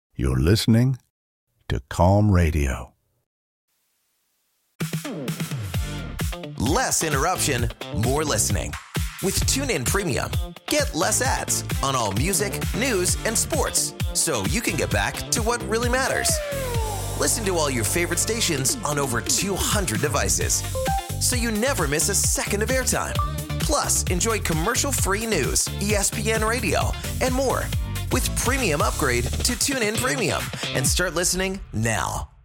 You're listening to Calm Radio. Less interruption, more listening. With TuneIn Premium, get less ads on all music, news, and sports, so you can get back to what really matters. Listen to all your favorite stations on over 200 devices, so you never miss a second of airtime. Plus, enjoy commercial-free news, ESPN Radio, and more. With Premium, upgrade to TuneIn Premium and start listening now.